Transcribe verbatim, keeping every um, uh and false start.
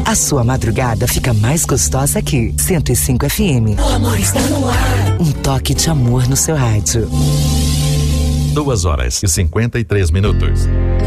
A sua madrugada fica mais gostosa aqui. cento e cinco F M. O amor está no ar. Um toque de amor no seu rádio. Duas horas e cinquenta e três minutos.